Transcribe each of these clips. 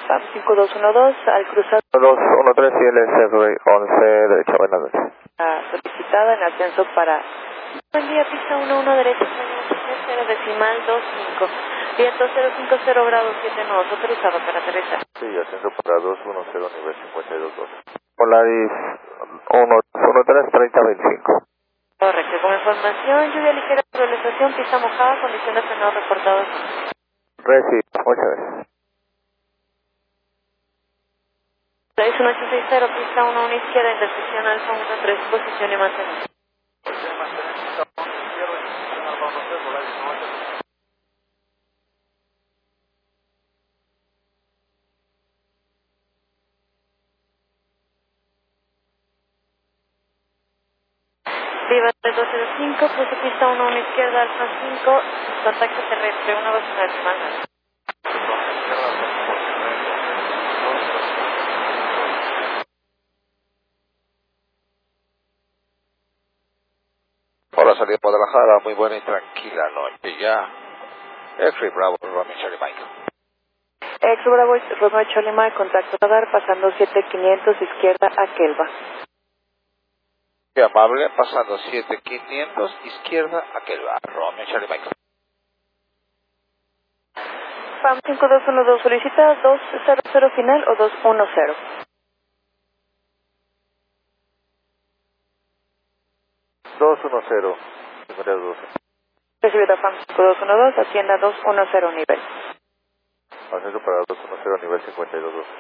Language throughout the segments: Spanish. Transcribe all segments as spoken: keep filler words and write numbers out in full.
FAM cinco dos uno dos al cruzar dos uno tres y L S F once derecha, buenas noches. solicitada en ascenso para... Buen día, pista uno uno derecha, cero decimal dos cinco. Viento cero cinco cero grados siete nudos, autorizado para aterrizar. Sí, ascenso para dos uno cero nivel cincuenta y dos dos. Polaris uno uno tres treinta veinticinco. Correcto, como información, lluvia ligera, actualización, pista mojada, condiciones de no reportadas. Reci, muchas gracias. seis uno ocho seis cero, pista uno uno izquierda, intersección alfa uno tres, posición y mantenimiento. Viva tres dos cero cinco, puse pista uno uno izquierda, alfa cinco, contacto terrestre, uno dos uno decimal. Hola, salida de Guadalajara, muy buena y tranquila noche ya. X-Ray Bravo, Romeo Charlie Mike. Ex Bravo, Romeo Charlie Mike, contacto radar, pasando siete quinientos izquierda a Kelva. Qué amable, pasando siete quinientos izquierda a Kelva, Romeo Charlie Mike. FAM cinco dos uno dos, solicita dos cero cero final o dos uno cero. dos uno cero, cincuenta y dos. Recibido FAM cinco dos uno dos, Hacienda dos uno cero nivel. Ascenso para dos uno cero nivel cincuenta y dos dos.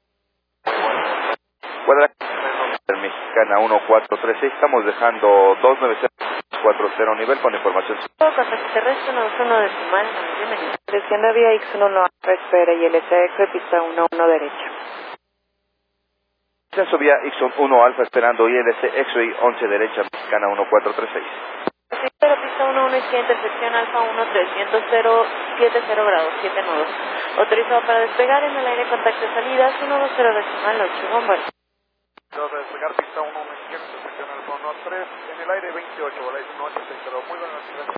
Guadalajara, Mexicana uno cuatro tres seis, estamos dejando dos nueve cero cuatro cero nivel con información. Contacto terrestre uno dos uno decimal, bienvenido. Descienda vía X uno uno alfa, espera y L S X, pista uno uno derecha. Ascenso vía X uno Alfa esperando I L C X-Ray once derecha, Mexicana uno cuatro tres seis. Pero pista uno uno izquierda, intersección alfa uno tres, viento cero siete cero grados, siete nudos. Autorizado para despegar en el aire, contacto de salidas uno dos cero decimal ocho, bombardeo. Para despegar pista uno uno izquierda, intersección alfa uno tres, en el aire veintiocho, Volaris uno ocho seis cero. Muy buenas noches.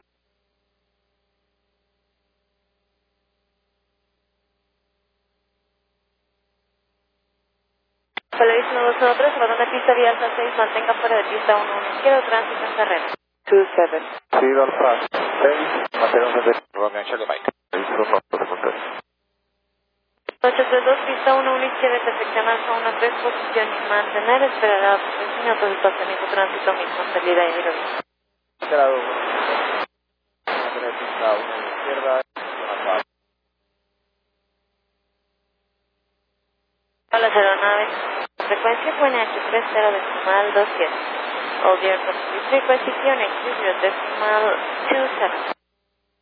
Polaris uno dos uno tres, rodando pista vía alfa seis, mantenga fuera de pista uno uno izquierda, tránsito en terreno. dos siete. Sí, Alfa seis, mantenemos en Romeo Charlie Mike. ocho tres dos, pista uno uno izquierda, intersección alfa uno tres, posición y mantener, esperará protección y autoestacionamiento, tránsito mismo, salida y giro. Esperado. Pista uno izquierda, Alfa. Hola, aeronave. Frecuencia P N H tres cero decimal dos siete. All the aircraft frequency P N H zero decimal dos siete.